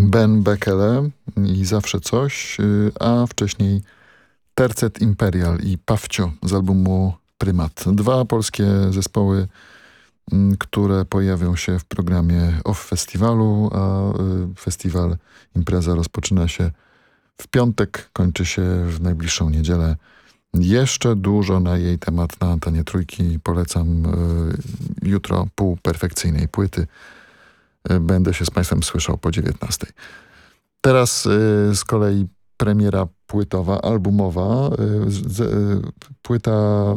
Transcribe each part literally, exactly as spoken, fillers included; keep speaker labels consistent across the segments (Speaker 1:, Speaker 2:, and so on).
Speaker 1: Ben Bekele i Zawsze Coś, a wcześniej Tercet Imperial i Pawcio z albumu Prymat. Dwa polskie zespoły, które pojawią się w programie Off Festiwalu, a festiwal, impreza rozpoczyna się w piątek, kończy się w najbliższą niedzielę. Jeszcze dużo na jej temat na antenie Trójki. Polecam jutro pół perfekcyjnej płyty. Będę się z Państwem słyszał po dziewiętnastej. Teraz z kolei premiera płytowa, albumowa. Płyta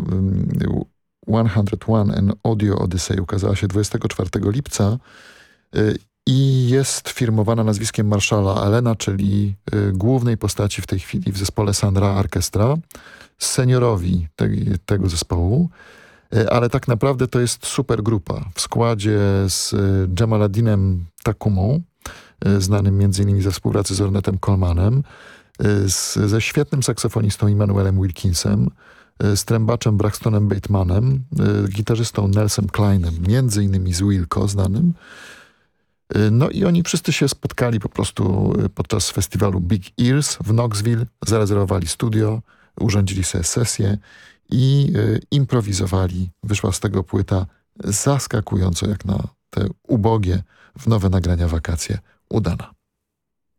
Speaker 1: sto jeden An Audio Odyssey ukazała się dwudziestego czwartego lipca i jest firmowana nazwiskiem Marszala Allena, czyli głównej postaci w tej chwili w zespole Sandra Orchestra, seniorowi te, tego zespołu, ale tak naprawdę to jest super grupa w składzie z Jamaladinem Takumą, znanym między innymi ze współpracy z Ornetem Colemanem, z, ze świetnym saksofonistą Immanuelem Wilkinsem, z trębaczem Braxtonem Batemanem, gitarzystą Nelsem Kleinem, między innymi z Wilco znanym. No i oni wszyscy się spotkali po prostu podczas festiwalu Big Ears w Knoxville, zarezerwowali studio, urządzili sobie sesję i y, improwizowali. Wyszła z tego płyta zaskakująco jak na te ubogie w nowe nagrania wakacje udana.